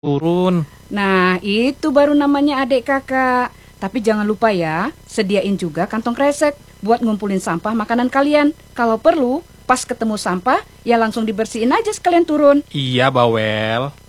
turun. Nah, itu baru namanya adik kakak. Tapi jangan lupa ya, sediain juga kantong kresek buat ngumpulin sampah makanan kalian. Kalau perlu, pas ketemu sampah, ya langsung dibersihin aja sekalian turun. Iya, Bawel.